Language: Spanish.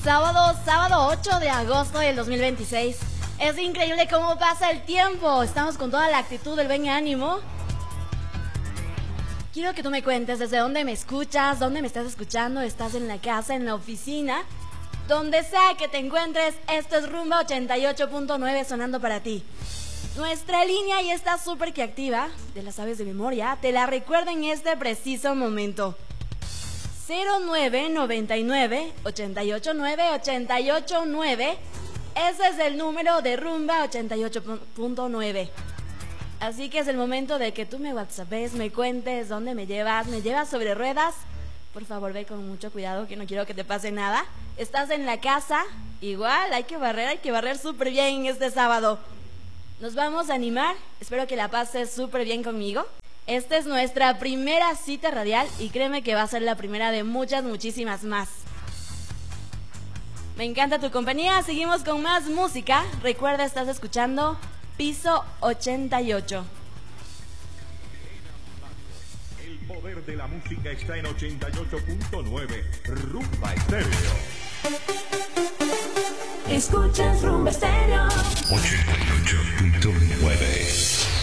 Sábado 8 de agosto del 2026. Es increíble cómo pasa el tiempo. Estamos con toda la actitud del buen ánimo. Quiero que tú me cuentes desde dónde me escuchas, dónde me estás escuchando. ¿Estás en la casa, en la oficina? Donde sea que te encuentres, esto es Rumba 88.9 sonando para ti. Nuestra línea ya está súper que activa. ¿Te la sabes de memoria? Te la recuerdo en este preciso momento. 0999 889 889. Ese es el número de Rumba 88.9. Así que es el momento de que tú me whatsappes, me cuentes dónde me llevas sobre ruedas. Por favor, ve con mucho cuidado, que no quiero que te pase nada. Estás en la casa, igual hay que barrer súper bien este sábado. Nos vamos a animar, espero que la pases súper bien conmigo. Esta es nuestra primera cita radial y créeme que va a ser la primera de muchísimas más. Me encanta tu compañía, seguimos con más música. Recuerda, estás escuchando Piso 88. El poder de la música está en 88.9 Rumba Estéreo. Escuchas Rumba Estéreo 88.9.